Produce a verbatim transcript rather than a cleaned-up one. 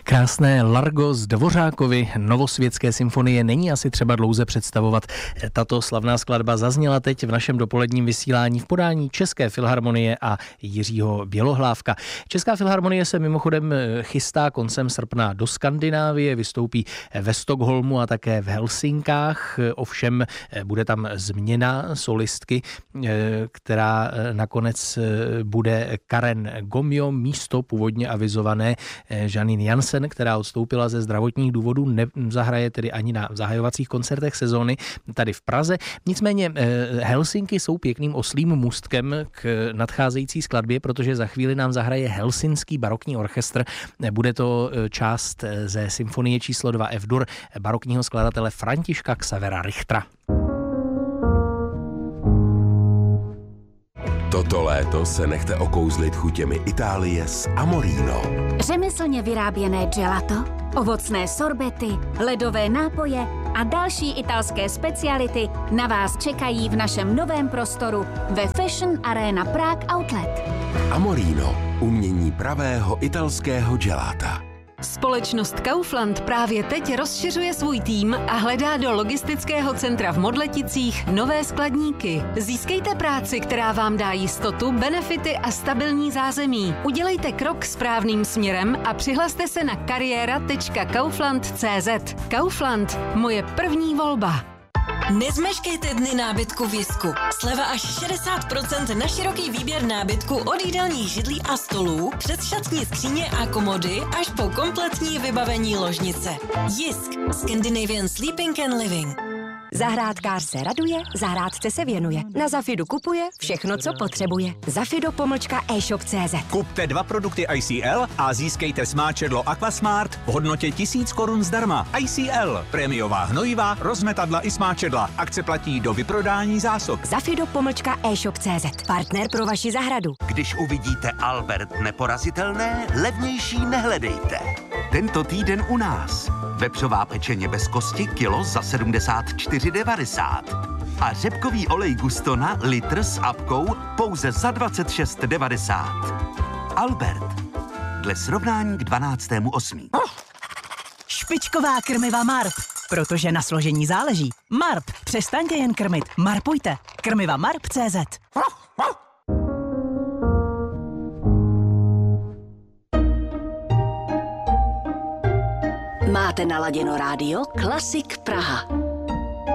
Krásné Largo z Dvořákovy Novosvětské symfonie není asi třeba dlouze představovat. Tato slavná skladba zazněla teď v našem dopoledním vysílání v podání České filharmonie a Jiřího Bělohlávka. Česká filharmonie se mimochodem chystá koncem srpna do Skandinávie, vystoupí ve Stockholmu a také v Helsinkách. Ovšem bude tam změna solistky, která nakonec bude Karen Gomjo, místo původně avizované Janine Jansen, která odstoupila ze zdravotních důvodů, nezahraje tedy ani na zahajovacích koncertech sezóny tady v Praze. Nicméně Helsinky jsou pěkným oslím můstkem k nadcházející skladbě, protože za chvíli nám zahraje Helsinský barokní orchestr. Bude to část ze symfonie číslo dva F-dur barokního skladatele Františka Xavera Richtera. Toto léto se nechte okouzlit chutěmi Itálie s Amorino. Řemeslně vyráběné gelato, ovocné sorbety, ledové nápoje a další italské speciality na vás čekají v našem novém prostoru ve Fashion Arena Prague Outlet. Amorino, umění pravého italského gelata. Společnost Kaufland právě teď rozšiřuje svůj tým a hledá do logistického centra v Modleticích nové skladníky. Získejte práci, která vám dá jistotu, benefity a stabilní zázemí. Udělejte krok správným směrem a přihlaste se na kariéra tečka kaufland tečka cé zet. Kaufland, moje první volba. Nezmeškejte dny nábytku v Jisku. Sleva až šedesát procent na široký výběr nábytku od jídelních židlí a stolů, přes šatní skříně a komody až po kompletní vybavení ložnice. Jisk. Scandinavian Sleeping and Living. Zahrádkář se raduje, zahrádce se věnuje. Na Zafidu kupuje všechno, co potřebuje. Zafido pomlčka e-shop tečka cé zet. Kupte dva produkty I C L a získejte smáčedlo Aquasmart v hodnotě tisíc korun zdarma. I C L, prémiová hnojiva, rozmetadla i smáčedla. Akce platí do vyprodání zásob. Zafido pomlčka e-shop tečka cé zet. Partner pro vaši zahradu. Když uvidíte Albert neporazitelné, levnější nehledejte. Tento týden u nás. Vepřová pečeně bez kosti kilo za sedmdesát čtyři devadesát. A řepkový olej Gustona litr s apkou pouze za dvacet šest devadesát. Albert. Dle srovnání k dvanáctému osmého Špičková krmiva Marp. Protože na složení záleží. Marp. Přestaňte jen krmit. Marpujte. Krmiva Marp tečka cé zet. Máte naladěno rádio Klasik Praha.